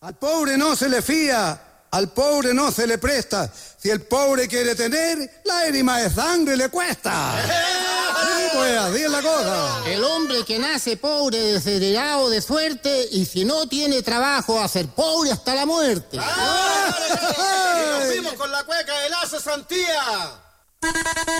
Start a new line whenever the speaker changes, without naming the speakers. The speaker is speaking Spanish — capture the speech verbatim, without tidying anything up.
Al pobre no se le fía, al pobre no se le presta. Si el pobre quiere tener, lágrima de sangre le cuesta. Sí, pues, así es la cosa.
El hombre que nace pobre, desheredado de suerte, y si no tiene trabajo, a ser pobre hasta la muerte.
¡Ah! Y nos fuimos con la cueca de Lazo Santía.